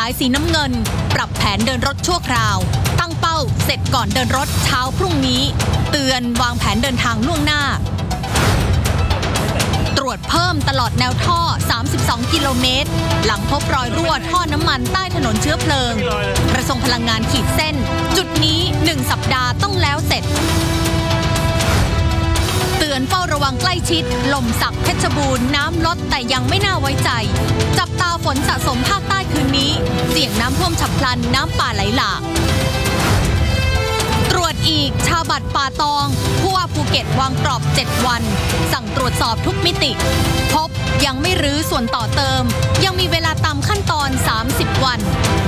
ายสีน้ำเงินปรับแผนเดินรถชั่วคราวตั้งเป้าเสร็จก่อนเดินรถเช้าพรุ่งนี้เตือนวางแผนเดินทางล่วงหน้าตรวจเพิ่มตลอดแนวท่อ32กิโลเมตรหลังพบรอยรั่วท่อน้ำมันใต้ถนนเชื้อเพลิงกระทรวงพลังงานขีดเส้นจุดนี้1สัปดาห์ต้องแล้วเสร็จเตือนเฝ้าระวังใกล้ชิดลมสักเพชรบูรณ์น้ำลดแต่ยังไม่น่าไว้ใจจับตาฝนสะสมภาคใต้คืนนี้เสี่ยงน้ำท่วมฉับพลันน้ำป่าไหลหลากตรวจอีกชาวบัตรป่าตองผู้ว่าภูเก็ตวางกรอบ7วันสั่งตรวจสอบทุกมิติพบยังไม่รื้อส่วนต่อเติมยังมีเวลาตามขั้นตอน30วัน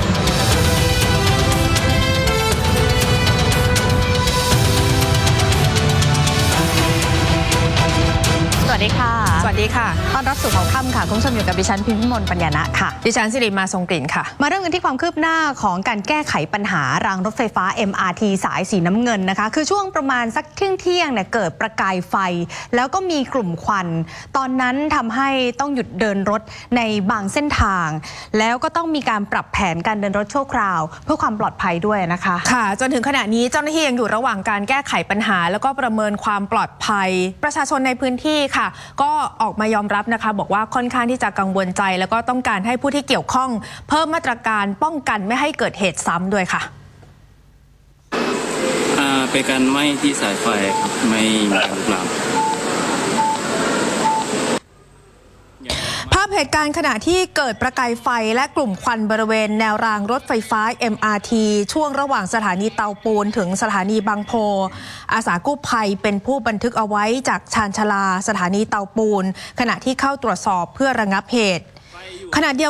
สวัสดีค่ะสวัสดีค่ะต้อนรับสู่ข่าวค่ำค่ะคุณผู้ชมอยู่กับดิฉันพิมพิมลปัญญาณะค่ะดิฉันสิริมาทรงกลิ่นค่ะมาเริ่มกันที่ความคืบหน้าของการแก้ไขปัญหารางรถไฟฟ้า MRT สายสีน้ำเงินนะคะคือช่วงประมาณสักเที่ยงเนี่ยเกิดประกายไฟแล้วก็มีกลุ่มควันตอนนั้นทำให้ต้องหยุดเดินรถในบางเส้นทางแล้วก็ต้องมีการปรับแผนการเดินรถชั่วคราวเพื่อความปลอดภัยด้วยนะคะค่ะจนถึงขณะนี้เจ้าหน้าที่ยังอยู่ระหว่างการแก้ไขปัญหาแล้วก็ประเมินความปลอดภัยประชาชนในพื้นที่ค่ะก็ออกมายอมรับนะคะบอกว่าค่อนข้างที่จะกังวลใจแล้วก็ต้องการให้ผู้ที่เกี่ยวข้องเพิ่มมาตรการป้องกันไม่ให้เกิดเหตุซ้ำด้วยค่ะเป็นการไหม้ที่สายไฟครับไม่มีการลุกลามภาพเหตุการณ์ขณะที่เกิดประกายไฟและกลุ่มควันบริเวณแนวรางรถไฟฟ้า MRT ช่วงระหว่างสถานีเตาปูนถึงสถานีบางโพอาสากู้ภัยเป็นผู้บันทึกเอาไว้จากชานชาลาสถานีเตาปูนขณะที่เข้าตรวจสอบเพื่อระงับเหตุขณะเดียว